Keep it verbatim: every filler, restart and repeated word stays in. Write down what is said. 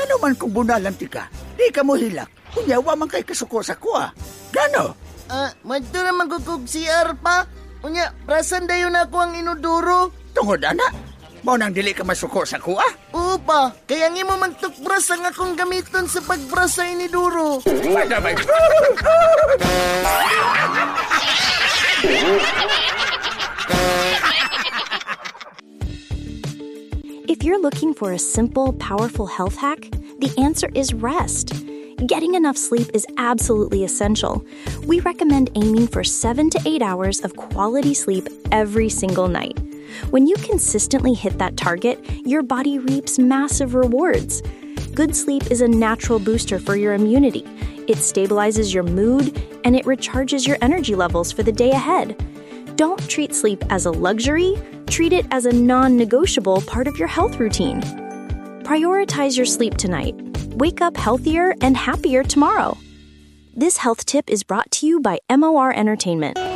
Ngano man kung bunalan ti ka, di ka mo hilak. Kunya, wa man kay kasuko sa kuha. Gano? Ah, madto na magkukog C R pa. Unya, prasan dayon ako ang inuduro. Tungod, ana? Mo nang dili ka masuko sa kuha? Oo pa, kaya nga mo magtukbras ang akong gamiton sa pagbras sa iniduro. Wala ba? If you're looking for a simple, powerful health hack, the answer is rest. Getting enough sleep is absolutely essential. We recommend aiming for seven to eight hours of quality sleep every single night. When you consistently hit that target, your body reaps massive rewards. Good sleep is a natural booster for your immunity. It stabilizes your mood, and it recharges your energy levels for the day ahead. Don't treat sleep as a luxury, treat it as a non-negotiable part of your health routine. Prioritize your sleep tonight. Wake up healthier and happier tomorrow. This health tip is brought to you by M O R Entertainment.